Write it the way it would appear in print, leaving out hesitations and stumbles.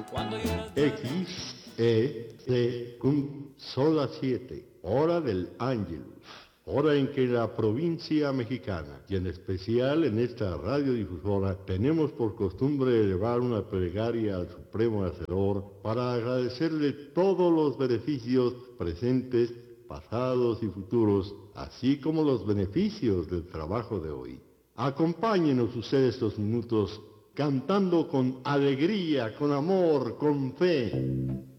X, E, C, son las 7, hora del Ángelus, hora en que la provincia mexicana, y en especial en esta radiodifusora, tenemos por costumbre elevar una plegaria al Supremo Hacedor para agradecerle todos los beneficios presentes, pasados y futuros, así como los beneficios del trabajo de hoy. Acompáñenos ustedes estos minutos cantando con alegría, con amor, con fe.